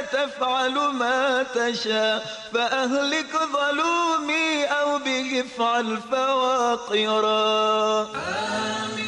تفعل ما تشاء فأهلك ظلومي أو به افعل فواقرا.